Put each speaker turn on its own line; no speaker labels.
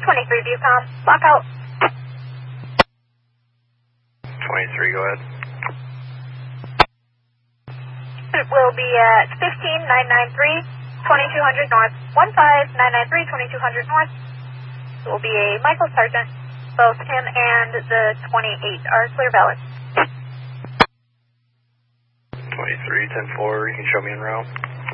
23 Viewcom, lockout.
23, go ahead.
It will be at 15993, 2200 north. 15993, 2200 north. It will be a Michael Sargent. Both him and the 28 are clear valid.
23, 10-4, you can show me en route.